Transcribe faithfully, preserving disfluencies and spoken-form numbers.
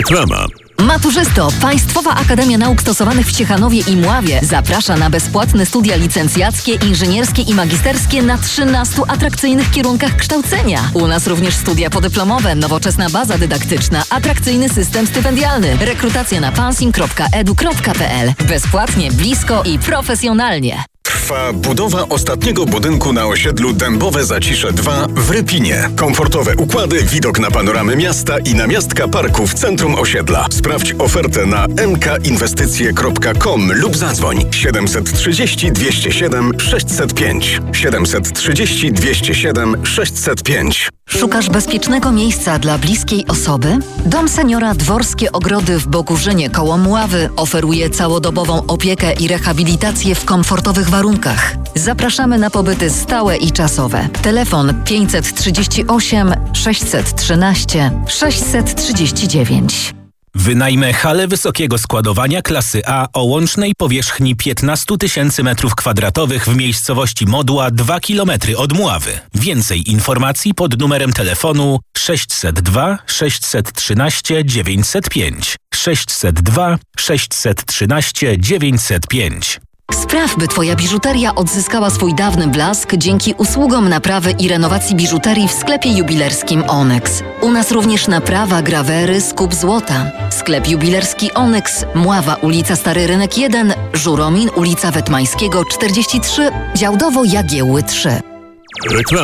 Reklama. Maturzysto, Państwowa Akademia Nauk Stosowanych w Ciechanowie i Mławie zaprasza na bezpłatne studia licencjackie, inżynierskie i magisterskie na trzynastu atrakcyjnych kierunkach kształcenia. U nas również studia podyplomowe, nowoczesna baza dydaktyczna, atrakcyjny system stypendialny, rekrutacja na pansim kropka edu kropka pe el. Bezpłatnie, blisko i profesjonalnie. Trwa budowa ostatniego budynku na osiedlu Dębowe Zacisze dwa w Rypinie. Komfortowe układy, widok na panoramę miasta i namiastka parku w centrum osiedla. Sprawdź ofertę na em ka inwestycje kropka com lub zadzwoń siedem trzy zero dwieście siedem sześć zero pięć siedem trzy zero dwieście siedem sześć zero pięć. Szukasz bezpiecznego miejsca dla bliskiej osoby? Dom Seniora Dworskie Ogrody w Bogórzynie koło Mławy oferuje całodobową opiekę i rehabilitację w komfortowych warunkach. Zapraszamy na pobyty stałe i czasowe. Telefon pięćset trzydzieści osiem sześćset trzynaście sześćset trzydzieści dziewięć. Wynajmę halę wysokiego składowania klasy A o łącznej powierzchni piętnaście tysięcy metrów kwadratowych w miejscowości Modła dwa kilometry od Mławy. Więcej informacji pod numerem telefonu sześćset dwa sześćset trzynaście dziewięćset pięć sześćset dwa sześćset trzynaście dziewięćset pięć. Spraw, by Twoja biżuteria odzyskała swój dawny blask dzięki usługom naprawy i renowacji biżuterii w sklepie jubilerskim Onyx. U nas również naprawa, grawery, skup złota. Sklep jubilerski Onyx, Mława, ulica Stary Rynek jeden, Żuromin, ulica Wetmańskiego czterdzieści trzy, Działdowo Jagiełły trzy. Reklama.